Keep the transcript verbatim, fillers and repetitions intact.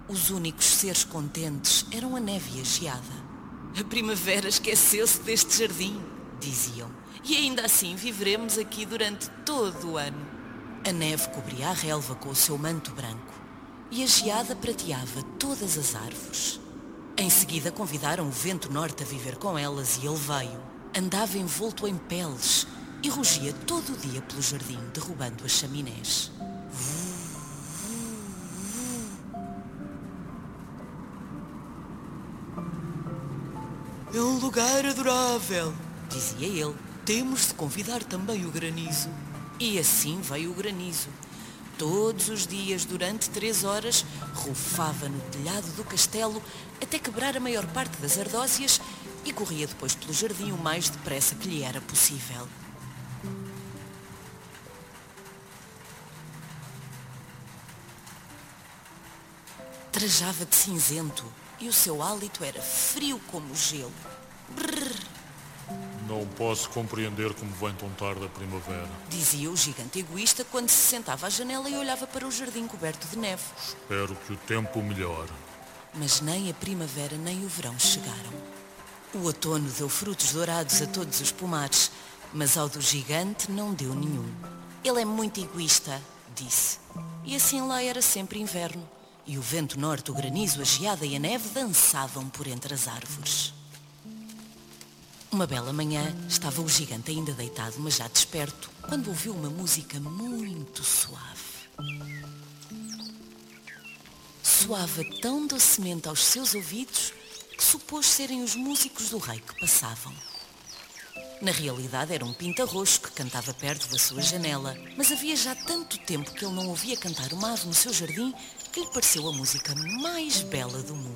Os únicos seres contentes eram a neve e a geada. A primavera esqueceu-se deste jardim, diziam, e ainda assim viveremos aqui durante todo o ano. A neve cobria a relva com o seu manto branco e a geada prateava todas as árvores. Em seguida convidaram o vento norte a viver com elas e ele veio. Andava envolto em peles e rugia todo o dia pelo jardim, derrubando as chaminés. É um lugar adorável, dizia ele. Temos de convidar também o granizo. E assim veio o granizo. Todos os dias, durante três horas, rufava no telhado do castelo até quebrar a maior parte das ardósias e corria depois pelo jardim o mais depressa que lhe era possível. Trajava de cinzento e o seu hálito era frio como gelo. Brrr. Não posso compreender como vem tão tarde a primavera, dizia o gigante egoísta quando se sentava à janela e olhava para o jardim coberto de neve. Espero que o tempo melhore. Mas nem a primavera nem o verão chegaram. O outono deu frutos dourados a todos os pomares, mas ao do gigante não deu nenhum. Ele é muito egoísta, disse. E assim lá era sempre inverno. E o vento norte, o granizo, a geada e a neve dançavam por entre as árvores. Uma bela manhã, estava o gigante ainda deitado, mas já desperto, quando ouviu uma música muito suave. Soava tão docemente aos seus ouvidos que supôs serem os músicos do rei que passavam. Na realidade era um pinta-roxo que cantava perto da sua janela, mas havia já tanto tempo que ele não ouvia cantar uma ave no seu jardim que lhe pareceu a música mais bela do mundo.